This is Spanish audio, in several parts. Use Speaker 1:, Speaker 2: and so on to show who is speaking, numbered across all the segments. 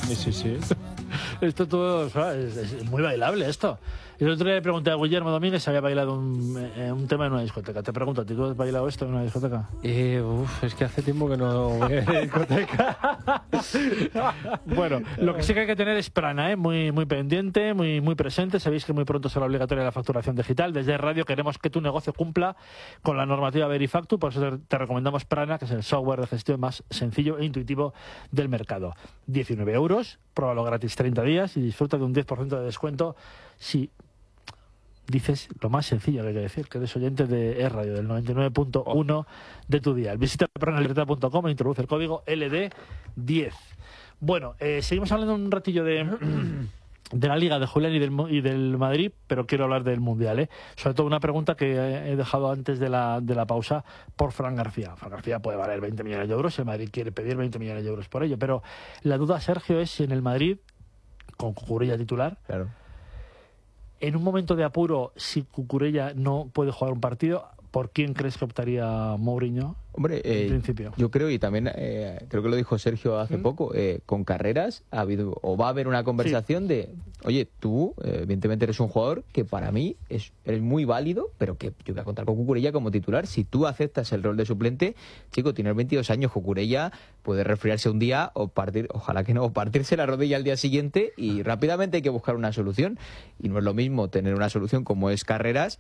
Speaker 1: Sí.
Speaker 2: Esto todo es muy bailable esto. Y el otro día le pregunté a Guillermo Domínguez si había bailado un tema en una discoteca. Te pregunto, ¿tú has bailado esto en una discoteca?
Speaker 1: Es que hace tiempo que no voy a la discoteca.
Speaker 2: Bueno, lo que sí que hay que tener es prana, muy, muy pendiente, muy presente. Sabéis que muy pronto será obligatoria la facturación digital. Desde Radio queremos que tu negocio cumpla con la normativa Verifactu, por eso te recomendamos Prana, que es el software de gestión más sencillo e intuitivo del mercado. 19 euros, pruébalo gratis 30 días y disfruta de un 10% de descuento si dices lo más sencillo que hay que decir, que eres oyente de E-Radio, del 99.1 de tu día. Visita pranalibertad.com e introduce el código LD10. Bueno, seguimos hablando un ratillo de la Liga, de Julián y del Madrid, pero quiero hablar del Mundial, Sobre todo una pregunta que he dejado antes de la pausa por Fran García. Fran García puede valer 20 millones de euros, el Madrid quiere pedir 20 millones de euros por ello, pero la duda, Sergio, es si en el Madrid, con Cucurella titular,
Speaker 3: claro,
Speaker 2: en un momento de apuro, si Cucurella no puede jugar un partido, ¿por quién crees que optaría Mourinho?
Speaker 3: Hombre,
Speaker 2: en principio.
Speaker 3: Yo creo, y también creo que lo dijo Sergio hace poco, con Carreras ha habido o va a haber una conversación de, oye, tú evidentemente eres un jugador que para mí eres muy válido, pero que yo voy a contar con Cucurella como titular. Si tú aceptas el rol de suplente, chico, tienes 22 años, Cucurella puede resfriarse un ddía o ojalá que no, o partirse la rodilla al día siguiente y rápidamente hay que buscar una solución. Y no es lo mismo tener una solución como es Carreras.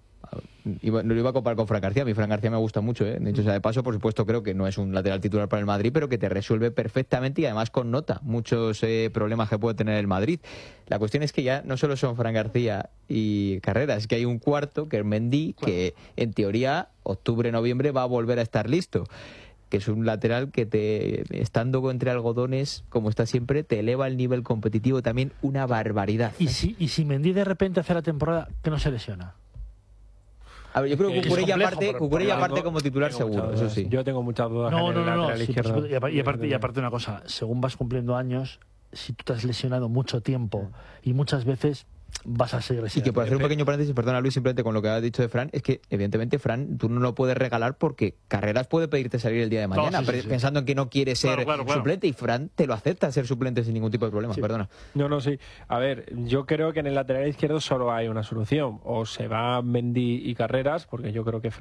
Speaker 3: No lo iba a comparar con Fran García. A mí Fran García me gusta mucho, De hecho, de paso, por supuesto, creo que no es un lateral titular para el Madrid, pero que te resuelve perfectamente y además connota muchos problemas que puede tener el Madrid. La cuestión es que ya no solo son Fran García y Carreras, es que hay un cuarto, que es Mendy, que en teoría octubre-noviembre va a volver a estar listo, que es un lateral que estando entre algodones, como está siempre, te eleva el nivel competitivo también una barbaridad.
Speaker 2: ¿Y si Mendy de repente hace la temporada que no se lesiona?
Speaker 3: A ver, yo creo que Cucurella parte como titular seguro, eso sí.
Speaker 1: Yo tengo muchas dudas en el lateral izquierdo.
Speaker 2: Y aparte una cosa, según vas cumpliendo años, si tú te has lesionado mucho tiempo y muchas veces vas a seguir lesionado.
Speaker 3: Y que por hacer un pequeño paréntesis, perdona Luis, simplemente con lo que has dicho de Fran, es que evidentemente Fran tú no lo puedes regalar porque Carreras puede pedirte salir el día de mañana, pensando en que no quiere ser suplente, y Fran te lo acepta ser suplente sin ningún tipo de problema, perdona.
Speaker 1: Sí. A ver, yo creo que en el lateral izquierdo solo hay una solución, o se va Mendy y Carreras, porque yo creo que